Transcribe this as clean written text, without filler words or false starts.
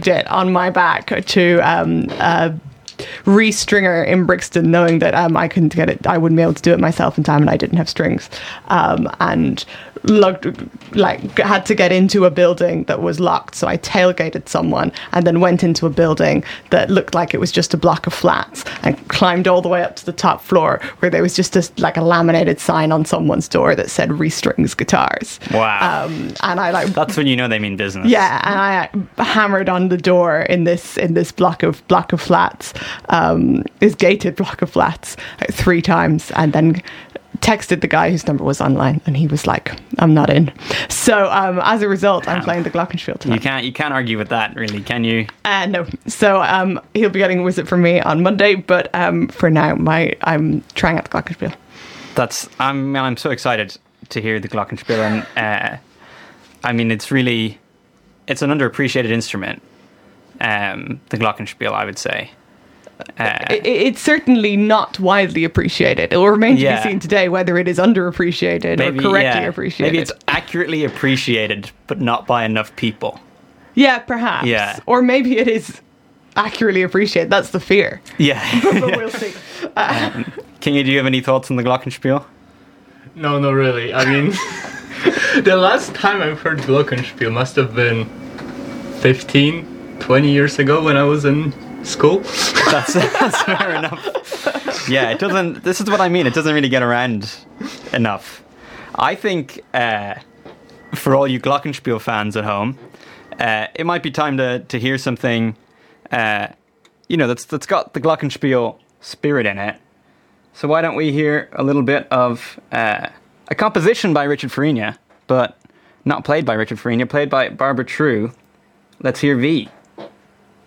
lugged it on my back to restringer in Brixton, knowing that I couldn't get it, I wouldn't be able to do it myself in time, and I didn't have strings, and had to get into a building that was locked, so I tailgated someone and then went into a building that looked like it was just a block of flats and climbed all the way up to the top floor where there was just a laminated sign on someone's door that said Restrings Guitars. Wow. And I that's when you know they mean business. Yeah, and I hammered on the door in this block of flats, this gated block of flats, 3 times, and then texted the guy whose number was online, and he was like, "I'm not in." So as a result, I'm playing the Glockenspiel tonight. You can't argue with that, really, can you? No. So he'll be getting a visit from me on Monday, but for now, I'm trying out the Glockenspiel. I'm so excited to hear the Glockenspiel, and I mean, it's an underappreciated instrument. The Glockenspiel, I would say. It's certainly not widely appreciated. It will remain to be seen today whether it is underappreciated or correctly appreciated. Maybe it's accurately appreciated, but not by enough people. Yeah, perhaps. Yeah. Or maybe it is accurately appreciated. That's the fear. Yeah. But we'll see. Kingy, do you have any thoughts on the Glockenspiel? No, not really. I mean, the last time I've heard Glockenspiel must have been 15, 20 years ago when I was in school. That's fair enough. Yeah, it doesn't. This is what I mean. It doesn't really get around enough. I think for all you Glockenspiel fans at home, it might be time to hear something, that's got the Glockenspiel spirit in it. So why don't we hear a little bit of a composition by Richard Farina, but not played by Richard Farina, played by Barbara True. Let's hear V.